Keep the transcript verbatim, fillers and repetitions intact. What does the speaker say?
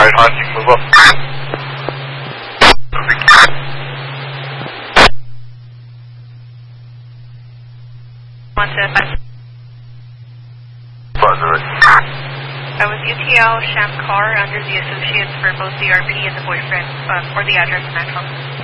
Alright, Hans, you can move up. One to five. I was U T L Shankar under the associates for both the R P and the boyfriend, um, or the address in that phone.